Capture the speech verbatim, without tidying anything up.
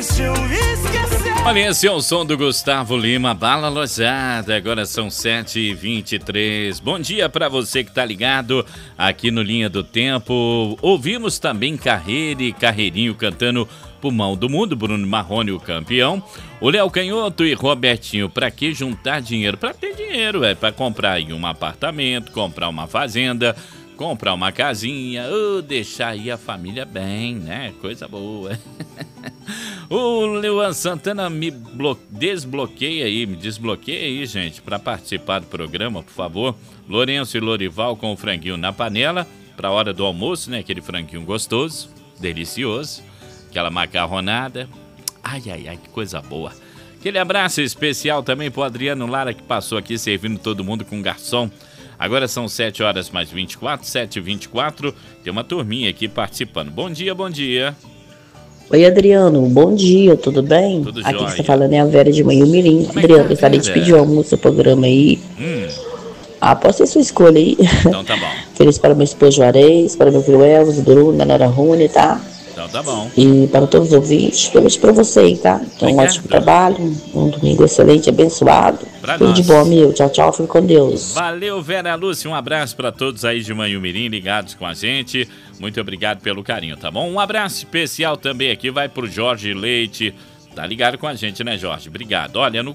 Olha, esse é o som do Gustavo Lima, Bala Lojada. Agora são sete e vinte e três. Bom dia para você que tá ligado aqui no Linha do Tempo. Ouvimos também Carreira e Carreirinho cantando Pulmão do Mundo, Bruno Marrone, o campeão. O Léo Canhoto e Robertinho, pra que juntar dinheiro? Pra ter dinheiro, é pra comprar aí um apartamento, comprar uma fazenda, comprar uma casinha, ou deixar aí a família bem, né? Coisa boa. O Luan Santana me blo... desbloqueia aí, me desbloqueia aí, gente, para participar do programa, por favor. Lourenço e Lorival com o franguinho na panela, para a hora do almoço, né? Aquele franguinho gostoso, delicioso, aquela macarronada. Ai, ai, ai, que coisa boa. Aquele abraço especial também pro Adriano Lara, que passou aqui servindo todo mundo com garçom. Agora são sete horas mais vinte e quatro, sete e vinte e quatro. Tem uma turminha aqui participando. Bom dia, bom dia. Oi, Adriano, bom dia, tudo bem? Tudo Aqui jóia. que você tá falando é a Vera de Manhã Mirim. Como é Adriano, que tá, gostaria de Vera? pedir uma música do programa aí. Hum, Ah, pode ser sua escolha aí. então tá bom. Feliz para meu esposo Juarez, para meu filho Elvis, Bruno, da Nora Rune, tá? Então tá bom. E para todos os ouvintes, feliz para você aí, tá? Então, um Obrigado. ótimo trabalho, um domingo excelente, abençoado. Pra Tudo nós. de bom, amigo. Tchau, tchau, fique com Deus. Valeu, Vera Lúcia. Um abraço para todos aí de Manhumirim ligados com a gente. Muito obrigado pelo carinho, tá bom? Um abraço especial também aqui vai pro Jorge Leite. Tá ligado com a gente, né, Jorge? Obrigado. Olha, no